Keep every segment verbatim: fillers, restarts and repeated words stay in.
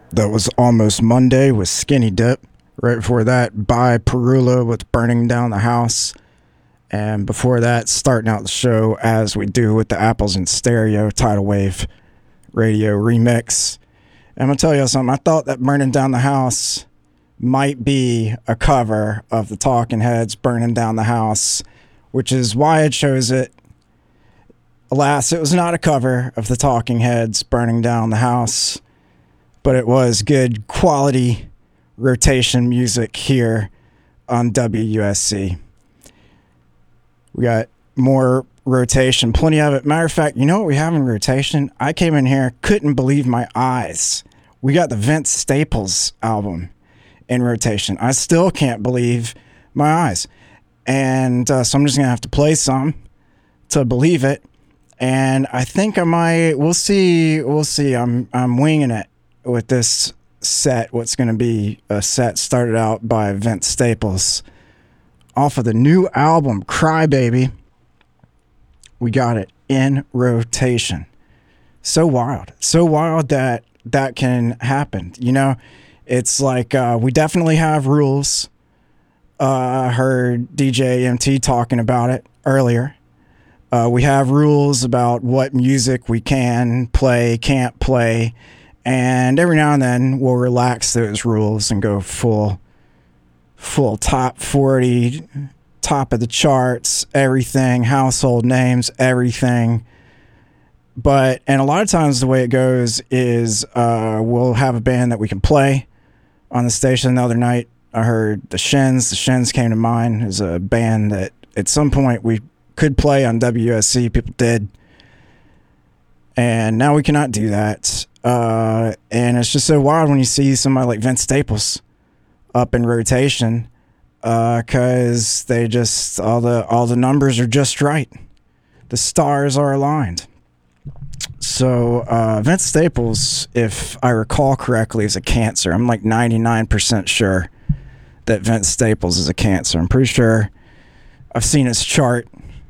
That was Almost Monday with Skinny Dip. Right before that, By Perula with Burning Down the House. And before that, starting out the show as we do with the Apples in Stereo Tidal Wave Radio remix. And I'm going to tell you something. I thought that Burning Down the House might be a cover of the Talking Heads' Burning Down the House, which is why I chose it. Alas, it was not a cover of the Talking Heads' Burning Down the House, but it was good quality rotation music here on W U S C. We got more rotation, plenty of it. Matter of fact, you know what we have in rotation? I came in here, couldn't believe my eyes. We got the Vince Staples album in rotation. I still can't believe my eyes. And uh, so I'm just going to have to play some to believe it. And I think I might, we'll see, we'll see. I'm I'm winging it with this set. What's going to be a set started out by Vince Staples off of the new album, Cry Baby. We got it in rotation. So wild. So wild that that can happen. You know, it's like uh, we definitely have rules. Uh, I heard D J M T talking about it earlier. Uh, we have rules about what music we can play, can't play, and every now and then we'll relax those rules and go full, full top forty, top of the charts, everything, household names, everything. But, and a lot of times the way it goes is uh, we'll have a band that we can play on the station. The other night I heard the Shins. The Shins came to mind as a band that at some point we could play on W U S C. People did. And now we cannot do that. Uh, and it's just so wild when you see somebody like Vince Staples up in rotation, because uh, they just, all the, all the numbers are just right. The stars are aligned. So uh, Vince Staples, if I recall correctly, is a Cancer. I'm like ninety-nine percent sure that Vince Staples is a Cancer. I'm pretty sure I've seen his chart.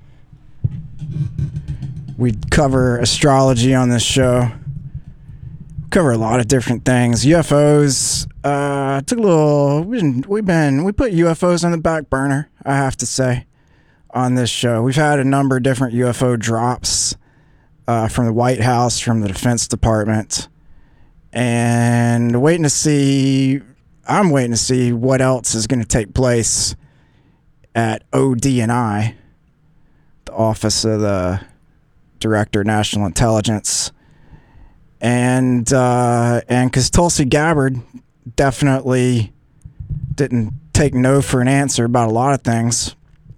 We cover astrology on this show. Cover a lot of different things. U F Os. Uh, took a little. We've been, we've been. We put U F Os on the back burner, I have to say, on this show. We've had a number of different U F O drops uh, from the White House, from the Defense Department, and waiting to see. I'm waiting to see what else is going to take place at O D and I, the Office of the Director of National Intelligence. And uh, and because Tulsi Gabbard definitely didn't take no for an answer about a lot of things.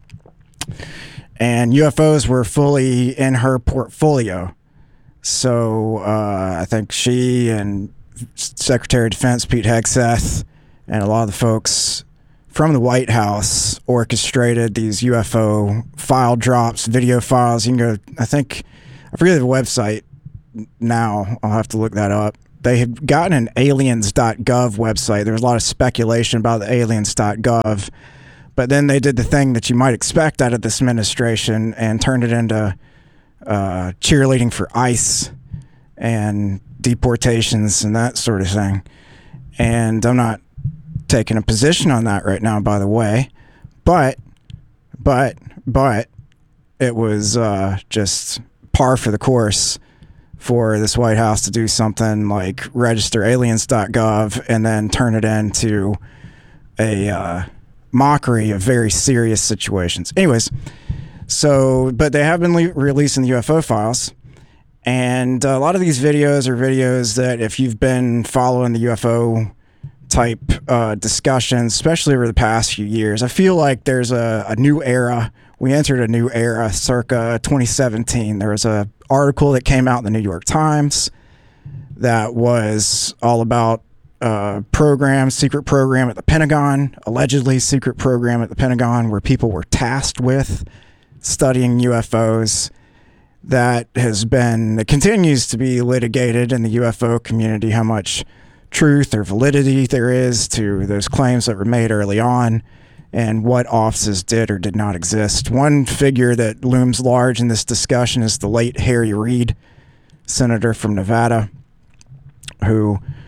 And U F Os were fully in her portfolio. So uh, I think she and Secretary of Defense Pete Hegseth and a lot of the folks from the White House orchestrated these U F O file drops, video files. You can go, I think, I forget the website now. I'll have to look that up. They had gotten an aliens dot gov website. There was a lot of speculation about the aliens dot gov, but then they did the thing that you might expect out of this administration and turned it into uh, cheerleading for ICE and deportations and that sort of thing. And I'm not taking a position on that right now, by the way, but but but it was uh, just par for the course for this White House to do something like register aliens dot gov and then turn it into a uh, mockery of very serious situations. Anyways, so, but they have been le- releasing the U F O files, and a lot of these videos are videos that if you've been following the U F O type uh, discussions, especially over the past few years, I feel like there's a, a new era. We entered a new era circa twenty seventeen. There was a article that came out in the New York Times that was all about uh, program, secret program at the Pentagon, allegedly secret program at the Pentagon, where people were tasked with studying U F Os. That has been, it continues to be litigated in the U F O community, how much truth or validity there is to those claims that were made early on, and what offices did or did not exist. One figure that looms large in this discussion is the late Harry Reid, senator from Nevada, who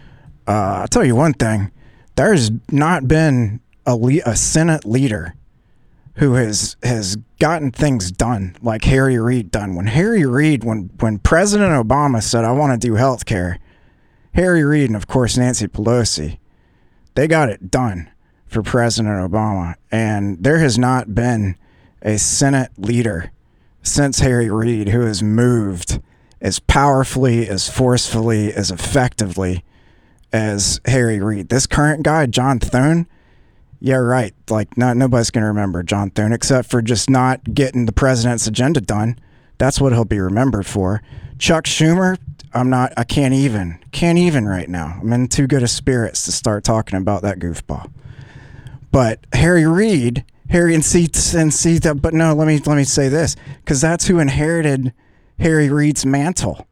Uh, I'll tell you one thing. There's not been a, le- a Senate leader who has has gotten things done like Harry Reid done. When Harry Reid, when, when President Obama said, I want to do health care, Harry Reid and, of course, Nancy Pelosi, they got it done for President Obama. And there has not been a Senate leader since Harry Reid who has moved as powerfully, as forcefully, as effectively as Harry Reid. This current guy, John Thune, yeah, right. Like, not nobody's going to remember John Thune except for just not getting the president's agenda done. That's what he'll be remembered for. Chuck Schumer, I'm not, I can't even, can't even right now. I'm in too good of spirits to start talking about that goofball. But Harry Reid, Harry and see, and see that, but no, let me, let me say this, because that's who inherited Harry Reid's mantle.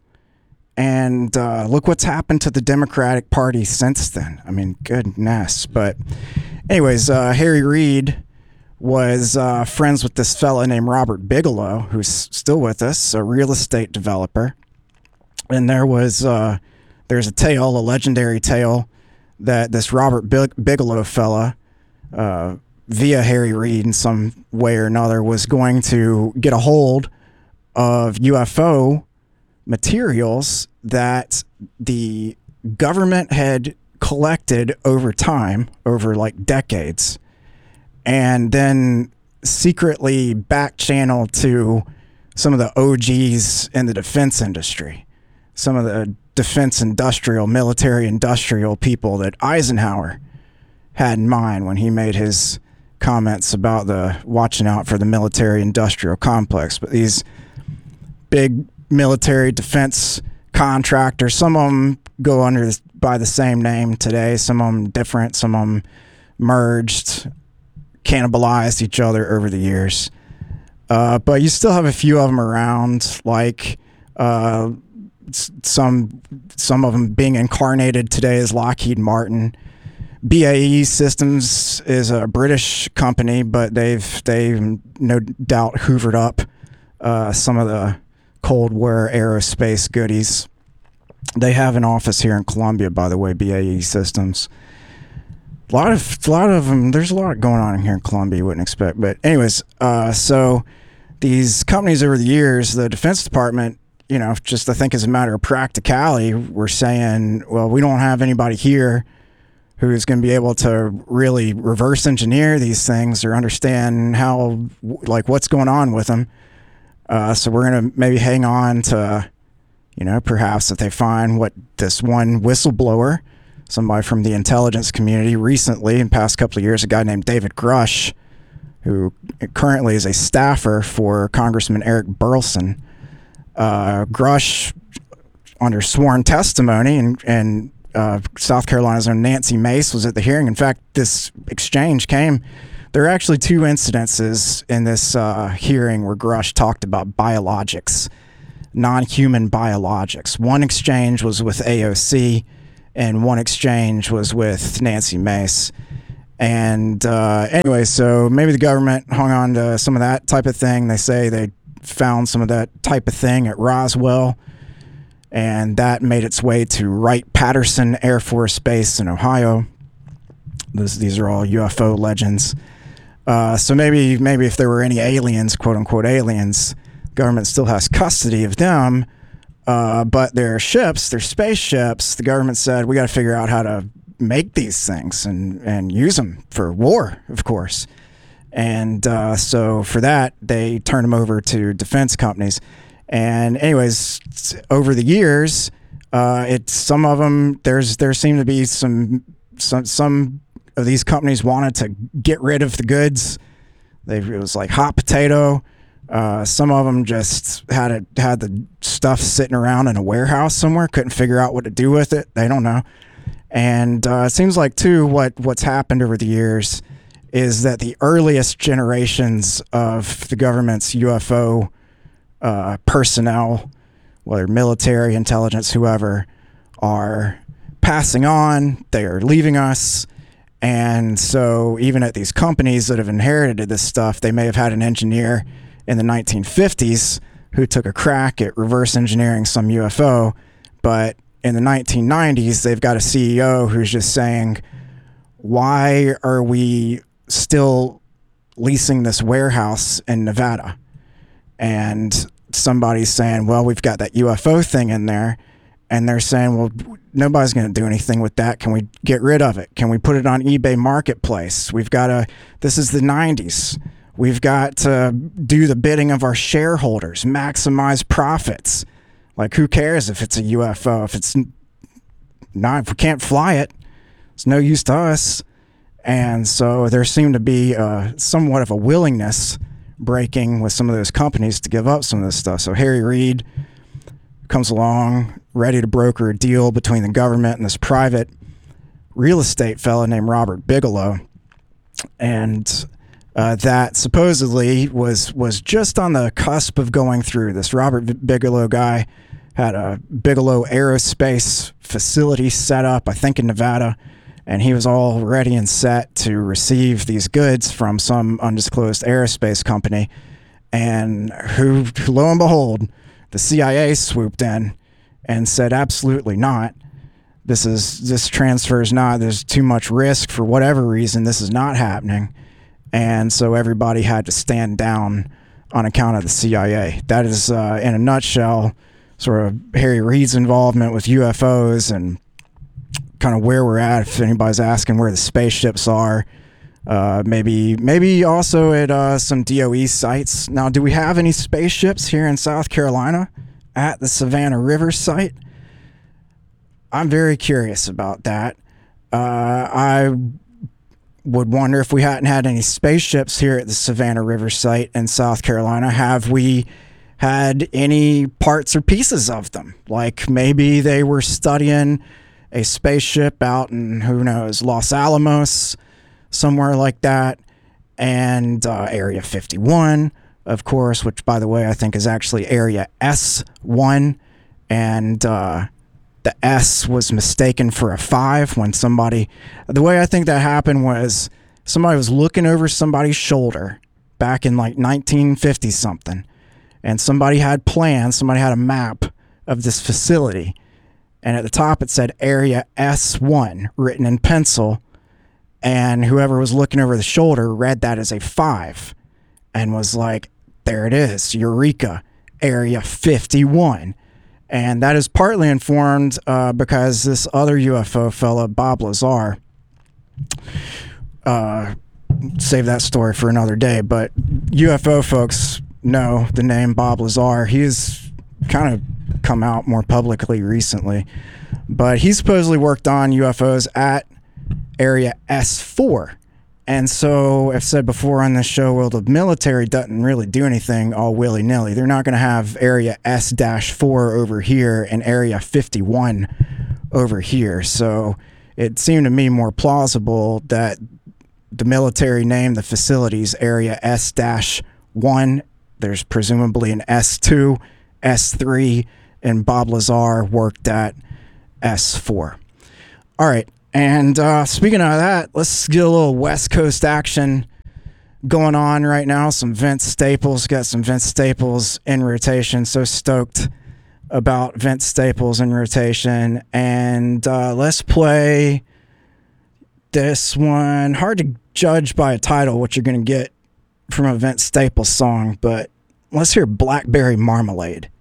And uh, look what's happened to the Democratic Party since then. I mean, goodness. But anyways, uh, Harry Reid was uh, friends with this fella named Robert Bigelow, who's still with us, a real estate developer. And there was uh, there's a tale, a legendary tale, that this Robert Big- Bigelow fella, uh, via Harry Reid in some way or another, was going to get a hold of U F O materials that the government had collected over time, over like decades, and then secretly back channeled to some of the O Gs in the defense industry, some of the defense industrial, military industrial people that Eisenhower had in mind when he made his comments about the watching out for the military industrial complex. But these big military defense contractors, some of them go under this, by the same name today, some of them different, some of them merged, cannibalized each other over the years. Uh, but you still have a few of them around, like uh, some some of them being incarnated today as Lockheed Martin. B A E Systems is a British company, but they've they've no doubt hoovered up uh, some of the Cold War aerospace goodies. They have an office here in Columbia, by the way, B A E Systems. A lot of, a lot of them, there's a lot going on here in Columbia you wouldn't expect. But anyways, uh, so these companies over the years, the Defense Department, you know, just I think as a matter of practicality, we're saying, well, we don't have anybody here who's going to be able to really reverse engineer these things or understand how, like, what's going on with them. Uh, so we're going to maybe hang on to, you know, perhaps if they find what this one whistleblower, somebody from the intelligence community recently, in the past couple of years, a guy named David Grush, who currently is a staffer for Congressman Eric Burlison. Uh, Grush, under sworn testimony, and, and uh, South Carolina's own Nancy Mace was at the hearing. In fact, this exchange came... There are actually two incidences in this uh, hearing where Grush talked about biologics, non-human biologics. One exchange was with A O C, and one exchange was with Nancy Mace. And uh, anyway, so maybe the government hung on to some of that type of thing. They say they found some of that type of thing at Roswell, and that made its way to Wright-Patterson Air Force Base in Ohio. This, these are all U F O legends. Uh, so maybe maybe if there were any aliens, quote-unquote aliens, the government still has custody of them, uh, but their ships, their spaceships, the government said, we got to figure out how to make these things and, and use them for war, of course. And uh, so for that, they turned them over to defense companies. And anyways, over the years, uh, it's some of them, there's there seem to be some some some of these companies wanted to get rid of the goods. They, it was like hot potato. Uh, some of them just had it had the stuff sitting around in a warehouse somewhere, couldn't figure out what to do with it. They don't know. And uh, it seems like too what what's happened over the years is that the earliest generations of the government's U F O uh, personnel, whether military, intelligence, whoever, are passing on. They are leaving us. And so even at these companies that have inherited this stuff, they may have had an engineer in the nineteen fifties who took a crack at reverse engineering some U F O, but in the nineteen nineties, they've got a C E O who's just saying, why are we still leasing this warehouse in Nevada? And somebody's saying, well, we've got that U F O thing in there. And they're saying, well, nobody's going to do anything with that. Can we get rid of it? Can we put it on eBay Marketplace? We've got to, this is the nineties. We've got to do the bidding of our shareholders, maximize profits. Like, who cares if it's a U F O? If it's not, if we can't fly it, it's no use to us. And so there seemed to be uh, somewhat of a willingness breaking with some of those companies to give up some of this stuff. So Harry Reid comes along, ready to broker a deal between the government and this private real estate fella named Robert Bigelow. And uh, that supposedly was was just on the cusp of going through. This Robert Bigelow guy had a Bigelow Aerospace facility set up, I think in Nevada, and he was all ready and set to receive these goods from some undisclosed aerospace company. And who, lo and behold, the C I A swooped in and said, absolutely not. This is this transfer is not, there's too much risk for whatever reason. This is not happening. And so everybody had to stand down on account of the C I A. That is, uh, in a nutshell, sort of Harry Reid's involvement with U F Os and kind of where we're at. If anybody's asking where the spaceships are, uh, maybe maybe also at uh, some D O E sites. Now, do we have any spaceships here in South Carolina at the Savannah River site? I'm very curious about that. Uh, I would wonder if we hadn't had any spaceships here at the Savannah River site in South Carolina. Have we had any parts or pieces of them? Like maybe they were studying a spaceship out in, who knows, Los Alamos, somewhere like that, and uh, Area fifty-one, of course, which, by the way, I think is actually Area S one, and uh, the S was mistaken for a five when somebody, the way I think that happened was somebody was looking over somebody's shoulder back in like nineteen fifty something, and somebody had plans, somebody had a map of this facility, and at the top it said Area S one written in pencil, and whoever was looking over the shoulder read that as a five and was like, there it is, Eureka, Area fifty-one. And that is partly informed uh, because this other U F O fella, Bob Lazar, uh, save that story for another day, but U F O folks know the name Bob Lazar. He's kind of come out more publicly recently, but he supposedly worked on U F Os at Area S four. And so I've said before on this show, well, the military doesn't really do anything all willy-nilly. They're not going to have Area S four over here and Area fifty-one over here. So it seemed to me more plausible that the military named the facilities Area S one. There's presumably an S two, S three, and Bob Lazar worked at S four. All right. And uh, speaking of that, let's get a little West Coast action going on right now. Some Vince Staples. Got some Vince Staples in rotation. So stoked about Vince Staples in rotation. And uh, let's play this one. Hard to judge by a title what you're going to get from a Vince Staples song, but let's hear Blackberry Marmalade.